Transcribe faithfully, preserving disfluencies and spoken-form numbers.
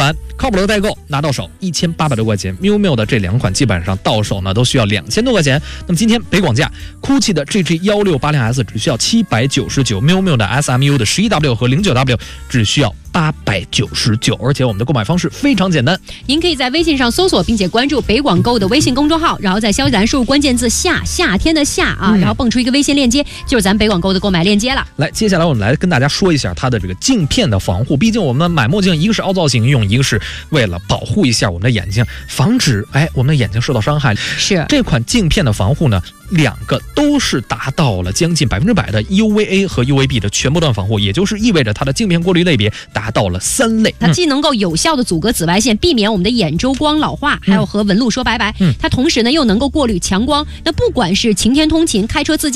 款靠谱的代购拿到手一千八百多块钱 ，miu miu 的这两款基本上到手呢都需要两千多块钱。那么今天北广价 ，GUCCI 的 G G 一六八零 S 只需要七百九十九 ，miu miu 的 S M U 的 十一 W 和 零九 W 只需要八百九十九，而且我们的购买方式非常简单， 您可以在微信上搜索并且关注北广购的微信公众号，然后在消息栏输入关键字夏夏天的夏啊、嗯，然后蹦出一个微信链接，就是咱北广购的购买链接了。 来，接下来我们来跟大家说一下它的这个镜片的防护，毕竟我们买墨镜一个是凹造型用，一个是为了保护一下我们的眼睛，防止哎我们的眼睛受到伤害。 是这款镜片的防护呢，两个都是达到了将近百分之百的 U V A 和 U V B 的全波段防护，也就是意味着它的镜片过滤类别达到了三类。 它既能够有效的阻隔紫外线，避免我们的眼周光老化，还有和纹路说拜拜。 嗯， 它同时呢又能够过滤强光。那不管是晴天通勤、开车自驾。